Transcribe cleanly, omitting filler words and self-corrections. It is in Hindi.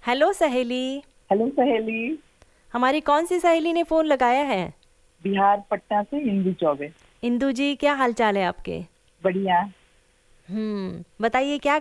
हेलो सहेली। हेलो सहेली। हमारी कौन सी सहेली ने फोन लगाया है? बिहार पटना से इंदु चौबे। इंदू जी, क्या हाल चाल है आपके? बढ़िया। बताइए क्या